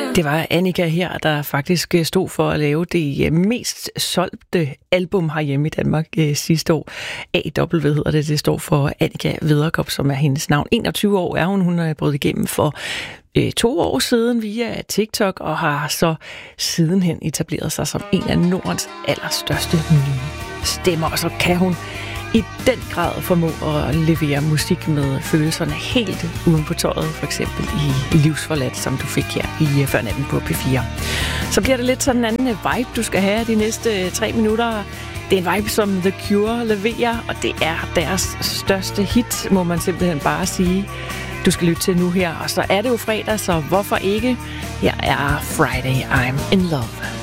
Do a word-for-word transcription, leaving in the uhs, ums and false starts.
Det var Annika her, der faktisk stod for at lave det mest solgte album herhjemme i Danmark sidste år. A W hedder det, det står for Annika Vederkop, som er hendes navn. enogtyve år er hun, hun er brudt igennem for øh, to år siden via TikTok, og har så sidenhen etableret sig som en af Nordens allerstørste nye stemmer. Og så kan hun i den grad formå at levere musik med følelserne helt uden på tøjet, for eksempel i Livsforladt, som du fik her i Førnatten på P fire. Så bliver det lidt sådan en anden vibe, du skal have de næste tre minutter. Det er en vibe, som The Cure leverer, og det er deres største hit, må man simpelthen bare sige. Du skal lytte til nu her, og så er det jo fredag, så hvorfor ikke? Her er Friday I'm in Love.